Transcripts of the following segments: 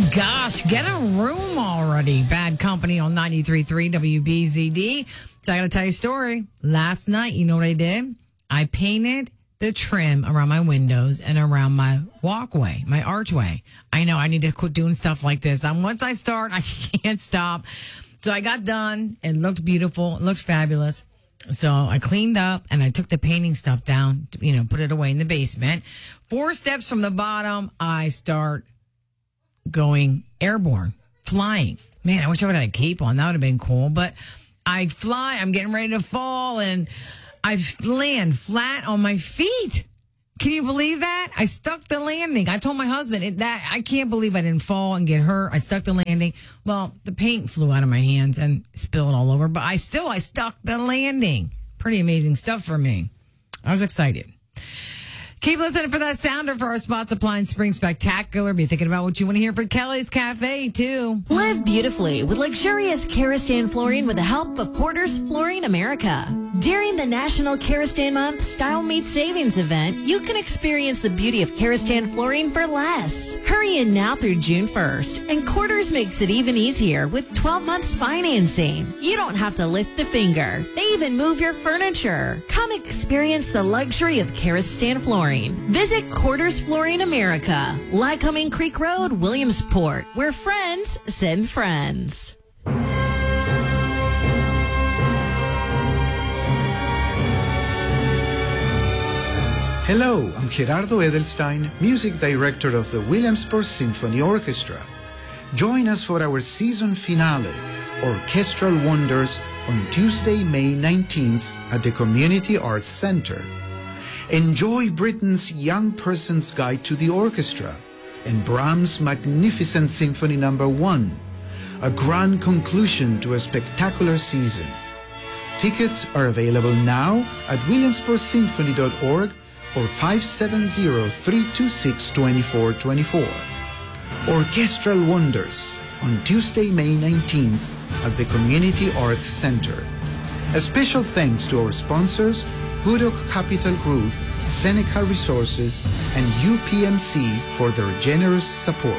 gosh, get a room already. Bad Company on 93.3 WBZD. So I got to tell you a story. Last night, you know what I did? I painted the trim around my windows and around my walkway, my archway. I know I need to quit doing stuff like this. Once I start, I can't stop. So I got done. It looked beautiful. It looked fabulous. So I cleaned up and I took the painting stuff down, put it away in the basement. 4 steps from the bottom, I start going airborne, flying. Man, I wish I would have had a cape on. That would have been cool. But I fly, I'm getting ready to fall, and I land flat on my feet. Can you believe that? I stuck the landing. I told my husband that I can't believe I didn't fall and get hurt. I stuck the landing. Well, the paint flew out of my hands and spilled all over, but I stuck the landing. Pretty amazing stuff for me. I was excited. Keep listening for that sounder for our Spot Supply and Spring Spectacular. Be thinking about what you want to hear for Kelly's Cafe, too. Live beautifully with luxurious Karastan flooring with the help of Quarters Flooring America. During the National Karastan Month Style Meets Savings event, you can experience the beauty of Karastan flooring for less. Hurry in now through June 1st, and Quarters makes it even easier with 12 months financing. You don't have to lift a finger. They even move your furniture. Come experience the luxury of Karastan flooring. Visit Quarters Flooring America, Lycoming Creek Road, Williamsport, where friends send friends. Hello, I'm Gerardo Edelstein, music director of the Williamsport Symphony Orchestra. Join us for our season finale, Orchestral Wonders, on Tuesday, May 19th at the Community Arts Center. Enjoy Britain's Young Person's Guide to the Orchestra and Brahms' magnificent Symphony No. 1, a grand conclusion to a spectacular season. Tickets are available now at williamsportsymphony.org or 570-326-2424. Orchestral Wonders on Tuesday, May 19th at the Community Arts Center. A special thanks to our sponsors, Hudok Capital Group, Seneca Resources, and UPMC for their generous support.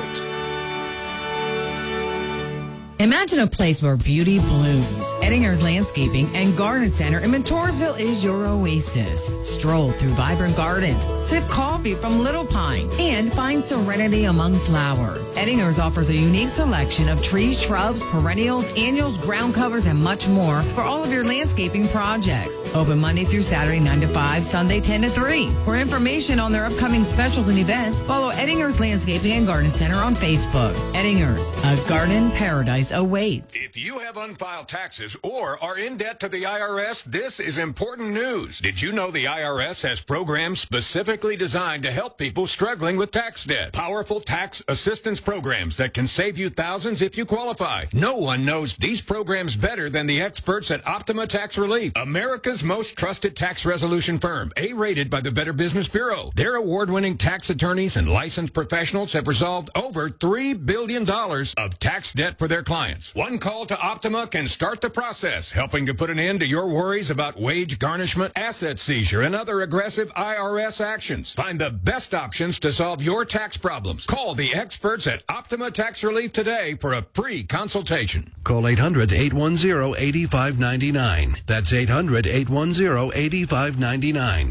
Imagine a place where beauty blooms. Eddinger's Landscaping and Garden Center in Mentorsville is your oasis. Stroll through vibrant gardens, sip coffee from Little Pine, and find serenity among flowers. Eddinger's offers a unique selection of trees, shrubs, perennials, annuals, ground covers, and much more for all of your landscaping projects. Open Monday through Saturday 9 to 5, Sunday 10 to 3. For information on their upcoming specials and events, follow Eddinger's Landscaping and Garden Center on Facebook. Eddinger's, a garden paradise awaits. If you have unfiled taxes or are in debt to the IRS, this is important news. Did you know the IRS has programs specifically designed to help people struggling with tax debt? Powerful tax assistance programs that can save you thousands if you qualify. No one knows these programs better than the experts at Optima Tax Relief, America's most trusted tax resolution firm, A-rated by the Better Business Bureau. Their award-winning tax attorneys and licensed professionals have resolved over $3 billion of tax debt for their clients. One call to Optima can start the process, helping to put an end to your worries about wage garnishment, asset seizure, and other aggressive IRS actions. Find the best options to solve your tax problems. Call the experts at Optima Tax Relief today for a free consultation. Call 800-810-8599. That's 800-810-8599.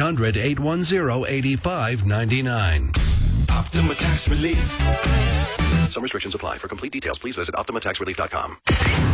800-810-8599. Optima Tax Relief. Some restrictions apply. For complete details, please visit OptimaTaxRelief.com.